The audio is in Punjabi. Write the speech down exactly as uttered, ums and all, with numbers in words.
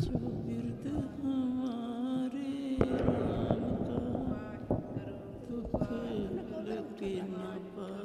जो बिरद हमारे राम का दुख लगे न पाए।